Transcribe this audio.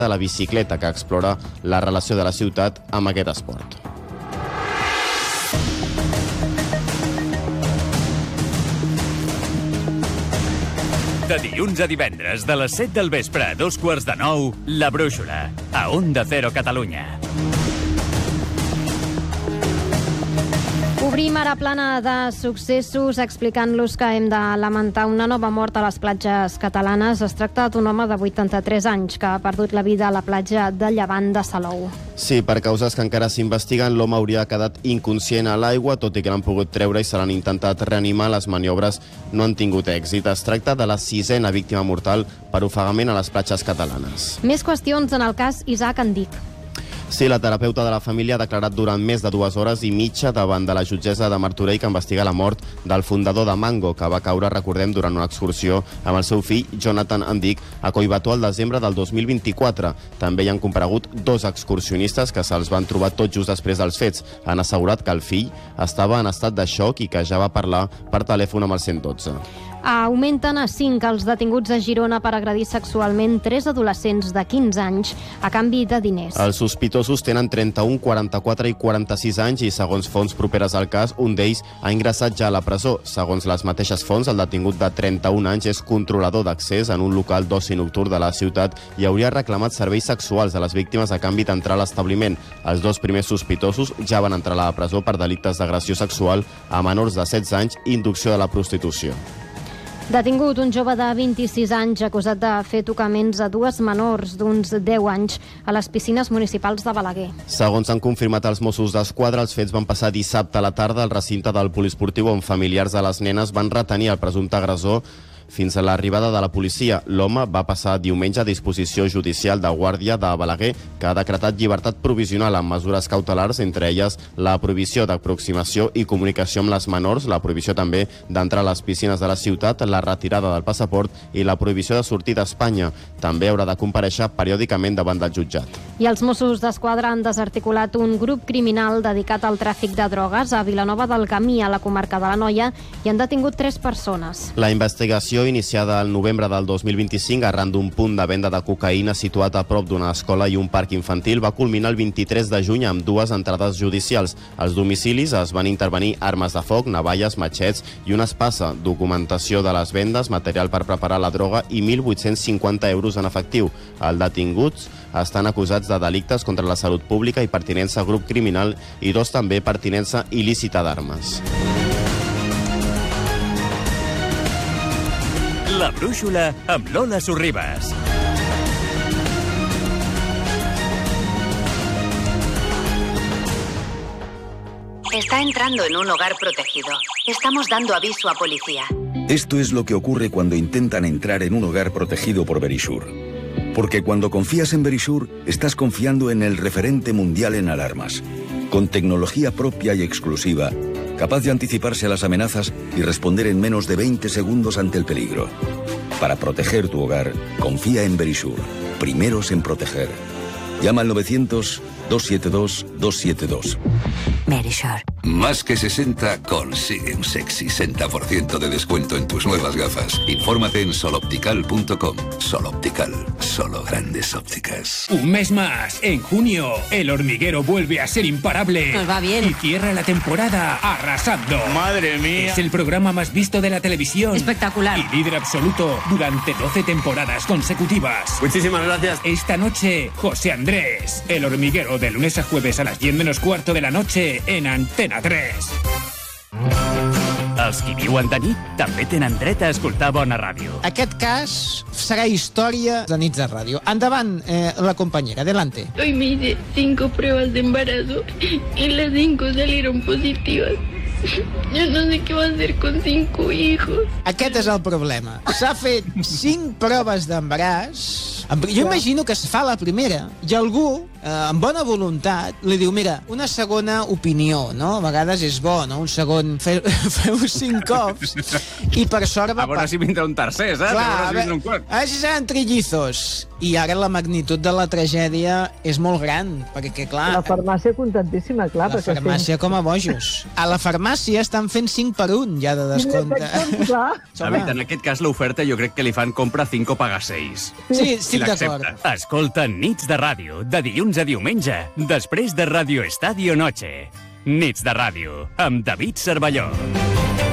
de la bicicleta, que explora la relació de la ciutat amb aquest esport. De dilluns a divendres, de les 7 del vespre a 8:45, La Brúixola, a Onda Cero Catalunya. Obrim ara plana de successos explicant-los que hem de lamentar una nova mort a les platges catalanes. Es tracta d'un home de 83 anys que ha perdut la vida a la platja de Llevant de Salou. Sí, per causes que encara s'investiguen, l'home hauria quedat inconscient a l'aigua, tot i que l'han pogut treure i se l'han intentat reanimar. Les maniobres no han tingut èxit. Es tracta de la 6a víctima mortal per ofegament a les platges catalanes. Més qüestions en el cas Isaac Andic. Sí, la terapeuta de la família ha declarat durant més de 2 hores i mitja davant de la jutgessa de Martorell que investiga la mort del fundador de Mango, que va caure, recordem, durant una excursió amb el seu fill, Jonathan Andic, a Collbató al desembre del 2024. També hi han comparegut 2 excursionistes que se'ls van trobar tot just després dels fets. Han assegurat que el fill estava en estat de xoc i que ja va parlar per telèfon amb el 112. Augmenten a 5 els detinguts a Girona per agredir sexualment 3 adolescents de 15 anys a canvi de diners. Els sospitosos tenen 31, 44 i 46 anys i, segons fonts properes al cas, un d'ells ha ingressat ja a la presó. Segons les mateixes fonts, el detingut de 31 anys és controlador d'accés en un local d'oci nocturn de la ciutat i hauria reclamat serveis sexuals a les víctimes a canvi d'entrar a l'establiment. Els 2 primers sospitosos ja van entrar a la presó per delictes d'agressió sexual a menors de 16 anys i inducció de la prostitució. Detingut un jove de 26 anys acusat de fer tocaments a 2 menors d'uns 10 anys a les piscines municipals de Balaguer. Segons han confirmat els Mossos d'Esquadra, els fets van passar dissabte a la tarda al recinte del poliesportiu on familiars de les nenes van retenir el presumpte agressor fins a l'arribada de la policia. L'home va passar diumenge a disposició judicial de Guàrdia de Balaguer, que ha decretat llibertat provisional amb mesures cautelars, entre elles la prohibició d'aproximació i comunicació amb les menors, la prohibició també d'entrar a les piscines de la ciutat, la retirada del passaport i la prohibició de sortir d'Espanya. També haurà de comparèixer periòdicament davant del jutjat. I els Mossos d'Esquadra han desarticulat un grup criminal dedicat al tràfic de drogues a Vilanova del Camí, a la comarca de l'Anoia, i han detingut 3 persones. La investigació iniciada al novembre del 2025 arran d'un punt de venda de cocaïna situat a prop d'una escola i un parc infantil va culminar el 23 de juny amb 2 entrades judicials. Als domicilis es van intervenir armes de foc, navalles, matxets i una espasa, documentació de les vendes, material per preparar la droga i 1.850 euros en efectiu. Els detinguts estan acusats de delictes contra la salut pública i pertinença a grup criminal i 2 també pertinença il·lícita d'armes. La Brúixola amb Lola Sorribas. Está entrando en un hogar protegido. Estamos dando aviso a policía. Esto es lo que ocurre cuando intentan entrar en un hogar protegido por Verisure. Porque cuando confías en Verisure, estás confiando en el referente mundial en alarmas. Con tecnología propia y exclusiva, capaz de anticiparse a las amenazas y responder en menos de 20 segundos ante el peligro. Para proteger tu hogar, confía en Verisure. Primeros en proteger. Llama al 900-272-272. Verisure. Más que 60 consigue un sexy 60% de descuento en tus nuevas gafas. Infórmate en soloptical.com. Soloptical, solo grandes ópticas. Un mes más. En junio, El Hormiguero vuelve a ser imparable. Nos va bien. Y cierra la temporada arrasando. ¡Madre mía! Es el programa más visto de la televisión. Espectacular. Y líder absoluto durante 12 temporadas consecutivas. Muchísimas gracias. Esta noche, José Andrés. El Hormiguero, de lunes a jueves a las 10 menos cuarto de la noche en Antena 3. Els qui viuen de nit també tenen dret a escoltar bona ràdio. Aquest cas serà història de nits de ràdio. Endavant, la compañera, adelante. Hoy me hice 5 pruebas de embarazo y las 5 salieron positivas. Yo no sé què va hacer con 5 hijos. Aquest és el problema. S'ha fet 5 proves d'embaràs. Jo imagino que es fa la primera i algú, amb bona voluntat, li diu, mira, una segona opinió, no? A vegades és bo, no? Un segon... Feu 5 cops i per sort va... A veure si vindrà un tercer, saps? Clar, a veure si seran trillizos. I ara la magnitud de la tragèdia és molt gran, perquè, clar... La farmàcia contentíssima, clar. La farmàcia com a bojos. A la farmàcia estan fent 5 per 1 ja de descompte. Clar. A veure, en aquest cas l'oferta jo crec que li fan compra 5 o paga 6. Sí, estic d'acord. Escolta Nits de Ràdio, de dilluns a diumenge, després de Radio Estadio Noche. Nits de Ràdio, amb David Cervelló.